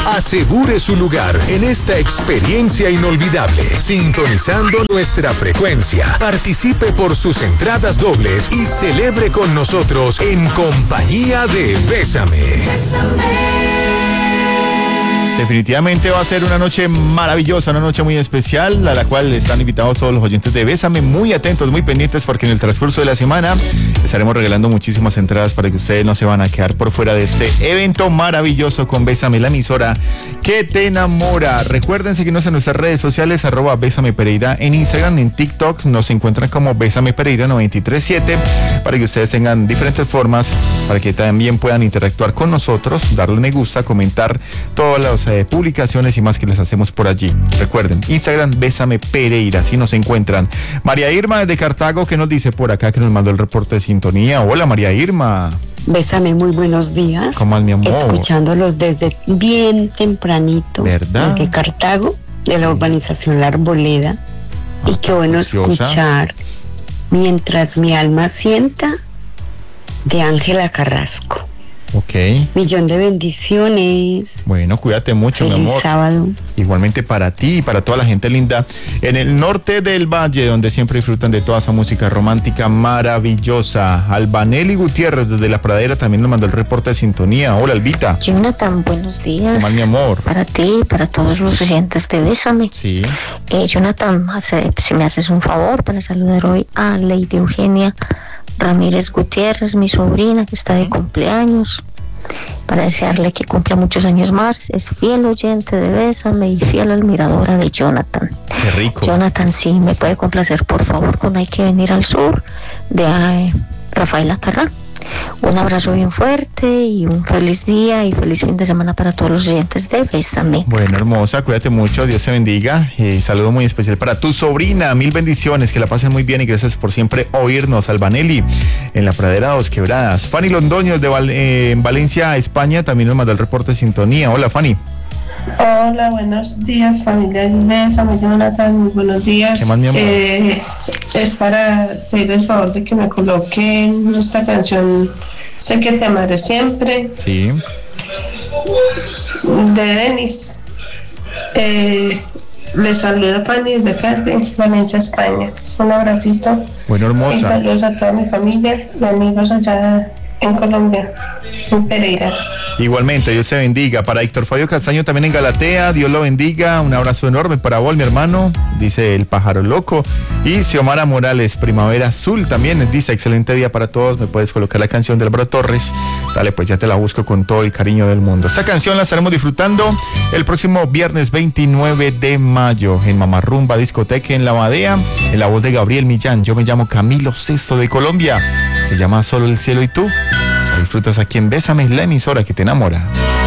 Asegure su lugar en esta experiencia inolvidable, sintonizando nuestra frecuencia. Participe por sus entradas dobles y celebre con nosotros en compañía de Bésame. Definitivamente va a ser una noche maravillosa, una noche muy especial, a la cual están invitados todos los oyentes de Bésame, muy atentos, muy pendientes, porque en el transcurso de la semana estaremos regalando muchísimas entradas para que ustedes no se van a quedar por fuera de este evento maravilloso con Bésame, la emisora que te enamora. Recuerden seguirnos en nuestras redes sociales, @Bésame Pereira en Instagram, en TikTok nos encuentran como Bésame Pereira 937, para que ustedes tengan diferentes formas, para que también puedan interactuar con nosotros, darle me gusta, comentar todas las publicaciones y más que les hacemos por allí. Recuerden, Instagram, Bésame Pereira, así nos encuentran. María Irma desde Cartago, que nos dice por acá, que nos mandó el reporte de sintonía. Hola, María Irma. Bésame, muy buenos días. ¿Cómo es, mi amor? Escuchándolos desde bien tempranito. ¿Verdad? Desde Cartago, de la urbanización La Arboleda. Y qué bueno escuchar Mientras mi alma sienta, de Ángela Carrasco. Ok. Millón de bendiciones. Bueno, cuídate mucho, Feliz mi amor. sábado. Igualmente para ti y para toda la gente linda en el norte del valle, donde siempre disfrutan de toda esa música romántica maravillosa. Albanelli Gutiérrez desde La Pradera también nos mandó el reporte de sintonía. Hola, Albita. Jonathan, buenos días. ¿Cómo, mi amor? Para ti y para todos los oyentes de Bésame. Sí. Jonathan, si me haces un favor para saludar hoy a Lady Eugenia Ramírez Gutiérrez, mi sobrina, que está de cumpleaños, para desearle que cumpla muchos años más. Es fiel oyente de Bésame y fiel admiradora de Jonathan. Qué rico. Jonathan, sí, me puede complacer, por favor, con Hay que venir al sur, de Rafaela Carrá. Un abrazo bien fuerte y un feliz día y feliz fin de semana para todos los oyentes de Bésame. Bueno, hermosa, cuídate mucho, Dios te bendiga. Saludo muy especial para tu sobrina, mil bendiciones, que la pasen muy bien y gracias por siempre oírnos. Albanelli, en La Pradera, Dos Quebradas. Fanny Londoño, en Valencia, España, también nos mandó el reporte de sintonía. Hola, Fanny. Hola, buenos días, familia de Bésame, Jonathan, muy buenos días. ¿Qué más, mi amor? Es para pedir el favor de que me coloquen esta canción, Sé que te amaré siempre, Sí. de Denis. Les saluda Fanny de Cáceres, Valencia, España. Un abracito. Bueno, Y hermosa. saludos a toda mi familia y amigos allá en Colombia, en Pereira. Igualmente, Dios te bendiga. Para Héctor Fabio Castaño también en Galatea, Dios lo bendiga. Un abrazo enorme para vos, mi hermano, dice el pájaro loco. Y Xiomara Morales, Primavera Azul, también dice excelente día para todos. Me puedes colocar la canción de Álvaro Torres. Dale, pues ya te la busco con todo el cariño del mundo. Esta canción la estaremos disfrutando el próximo viernes 29 de mayo en Mamarrumba Discoteca en La Badea, en la voz de Gabriel Millán. Yo me llamo Camilo Sesto de Colombia. Se llama Solo el cielo y tú. La disfrutas aquí en Bésame, la emisora que te enamora.